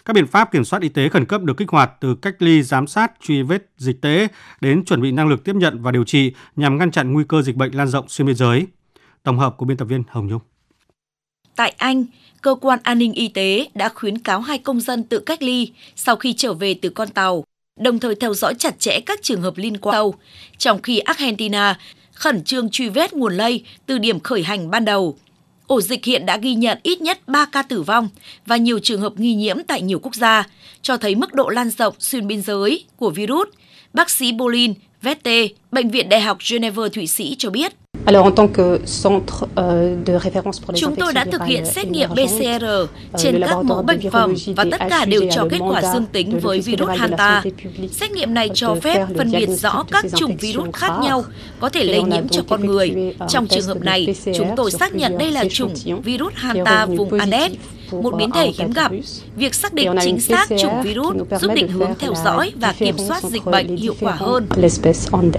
Các biện pháp kiểm soát y tế khẩn cấp được kích hoạt từ cách ly, giám sát, truy vết dịch tễ đến chuẩn bị năng lực tiếp nhận và điều trị nhằm ngăn chặn nguy cơ dịch bệnh lan rộng xuyên biên giới. Tổng hợp của biên tập viên Hồng Nhung. Tại Anh, cơ quan an ninh y tế đã khuyến cáo 2 công dân tự cách ly sau khi trở về từ con tàu, đồng thời theo dõi chặt chẽ các trường hợp liên quan tàu, trong khi Argentina khẩn trương truy vết nguồn lây từ điểm khởi hành ban đầu. Ổ dịch hiện đã ghi nhận ít nhất 3 ca tử vong và nhiều trường hợp nghi nhiễm tại nhiều quốc gia, cho thấy mức độ lan rộng xuyên biên giới của virus. Bác sĩ Bolin Vette, Bệnh viện Đại học Geneva, Thụy Sĩ cho biết. Chúng tôi đã thực hiện xét nghiệm PCR trên các mẫu bệnh phẩm và tất cả đều cho kết quả dương tính với virus Hanta. Xét nghiệm này cho phép phân biệt rõ các chủng virus khác nhau có thể lây nhiễm cho con người. Trong trường hợp này, chúng tôi xác nhận đây là chủng virus Hanta vùng Andes, một biến thể hiếm gặp. Việc xác định chính xác chủng virus giúp định hướng theo dõi và kiểm soát dịch bệnh hiệu quả hơn.